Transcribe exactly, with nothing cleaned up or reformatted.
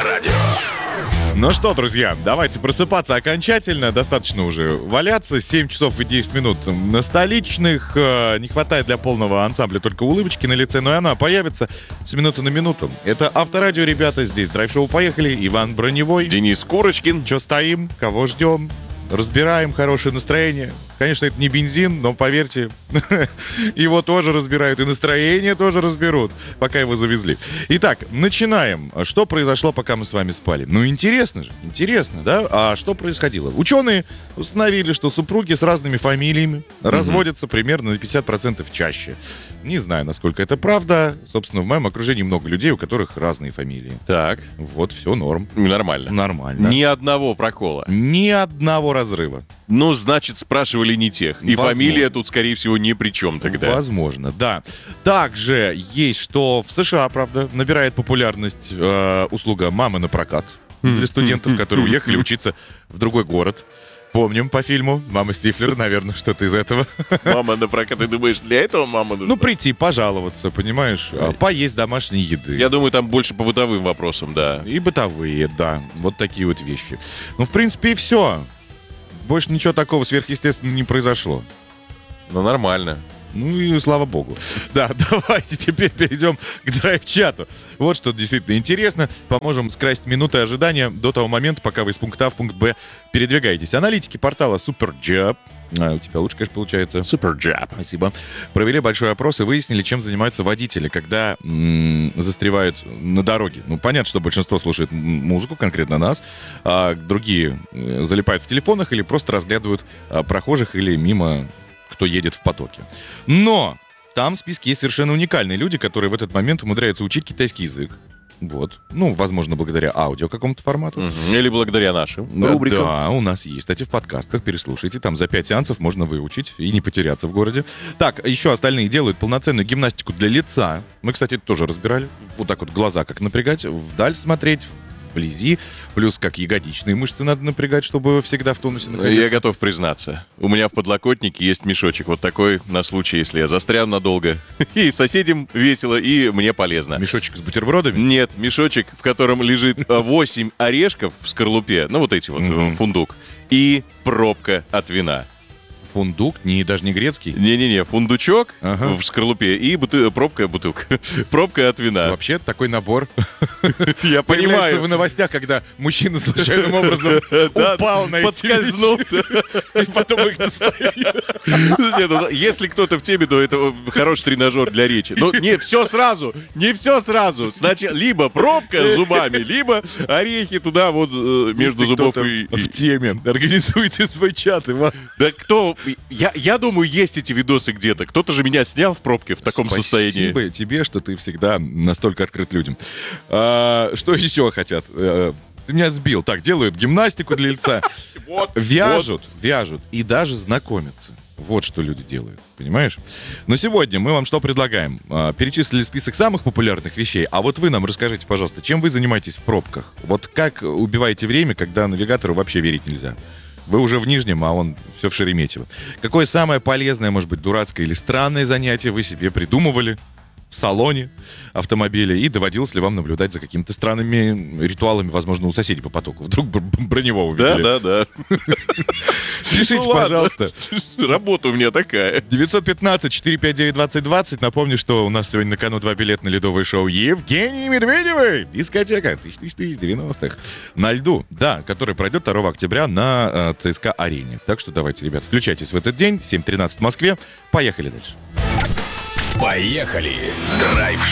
Авторадио. Ну что, друзья, давайте просыпаться окончательно. Достаточно уже валяться. семь часов и десять минут на столичных. Не хватает для полного ансамбля только улыбочки на лице, но и она появится с минуты на минуту. Это Авторадио, ребята. Здесь драйв-шоу «Поехали». Иван Броневой. Денис Курочкин. Че стоим? Кого ждем? Разбираем, хорошее настроение. Конечно, это не бензин, но поверьте, его тоже разбирают, и настроение тоже разберут, пока его завезли. Итак, начинаем. Что произошло, пока мы с вами спали? Ну, интересно же, интересно, да? А что происходило? Ученые установили, что супруги с разными фамилиями mm-hmm. разводятся примерно на пятьдесят процентов чаще. Не знаю, насколько это правда. Собственно, в моем окружении много людей, у которых разные фамилии. Так. Вот, все норм. Нормально. Нормально. Ни одного прокола. Ни одного разрыва. Ну, значит, спрашивали не тех. И Возможно. Фамилия тут, скорее всего, ни при чем тогда. Возможно, да. Также есть, что в США, правда, набирает популярность э, услуга «Мамы на прокат» для студентов, которые уехали учиться в другой город. Помним по фильму «Мама Стифлер», наверное, что-то из этого. Мама на прокат, ты думаешь, для этого мама нужна? Ну, прийти, пожаловаться, понимаешь, поесть домашней еды. Я думаю, там больше по бытовым вопросам, да. И бытовые, да. Вот такие вот вещи. Ну, в принципе, и все. Больше ничего такого сверхъестественного не произошло. Ну, нормально. Ну и слава богу. Да, давайте теперь перейдем к драйв-чату. Вот что действительно интересно. Поможем скрасить минуты ожидания до того момента, пока вы из пункта А в пункт Б передвигаетесь. Аналитики портала SuperJob, а, у тебя лучше, конечно, получается. SuperJob. Спасибо. Провели большой опрос и выяснили, чем занимаются водители, когда м- застревают на дороге. Ну, понятно, что большинство слушает м- музыку, конкретно нас, а другие э, залипают в телефонах или просто разглядывают а, прохожих или мимо, кто едет в потоке. Но там в списке есть совершенно уникальные люди, которые в этот момент умудряются учить китайский язык. Вот. Ну, возможно, благодаря аудио какому-то формату. Угу. Или благодаря нашим рубрикам. Да, у нас есть. Кстати, в подкастах переслушайте. Там за пять сеансов можно выучить и не потеряться в городе. Так, еще остальные делают полноценную гимнастику для лица. Мы, кстати, это тоже разбирали. Вот так вот глаза как напрягать, вдаль смотреть, вблизи. Плюс как ягодичные мышцы надо напрягать, чтобы всегда в тонусе находиться. Я готов признаться. У меня в подлокотнике есть мешочек вот такой на случай, если я застряну надолго. И соседям весело, и мне полезно. Мешочек с бутербродами? Нет, мешочек, в котором лежит восемь орешков в скорлупе. Ну, вот эти вот, mm-hmm. фундук. И пробка от вина. Фундук? Не, даже не грецкий? Не-не-не, фундучок ага. в скорлупе и бутыл... пробка, бутылка. Пробка от вина. Вообще, такой набор. Я понимаю. В новостях, когда мужчина случайным образом упал на эти подскользнулся. И потом их достает. Если кто-то в теме, то это хороший тренажер для речи. Но нет, все сразу. Не все сразу. Значит, либо пробка зубами, либо орехи туда вот между зубов и... в теме. Организуйте свой чат, Иван. Да кто... Я, я думаю, есть эти видосы где-то. Кто-то же меня снял в пробке в таком Спасибо состоянии. Спасибо тебе, что ты всегда настолько открыт людям. А, что еще хотят? А, ты меня сбил. Так, делают гимнастику для лица. Вяжут, вяжут и даже знакомятся. Вот что люди делают, понимаешь? Но сегодня мы вам что предлагаем? А, перечислили список самых популярных вещей, а вот вы нам расскажите, пожалуйста, чем вы занимаетесь в пробках? Вот как убиваете время, когда навигатору вообще верить нельзя? Вы уже в Нижнем, а он все в Шереметьево. Какое самое полезное, может быть, дурацкое или странное занятие вы себе придумывали в салоне автомобиля? И доводилось ли вам наблюдать за какими-то странными ритуалами, возможно, у соседей по потоку? Вдруг Броневого видели? Да, да, да. Пишите, ну, пожалуйста. Работа у меня такая. девятьсот пятнадцать четыреста пятьдесят девять двадцать двадцать. Напомню, что у нас сегодня на кону два билета на ледовое шоу Евгении Медведевой. Дискотека тысяча девяностых. На льду, да, который пройдет второго октября на э, ЦСКА-арене. Так что давайте, ребят, включайтесь в этот день. семь тринадцать в Москве. Поехали дальше. Поехали! Драйв-шоу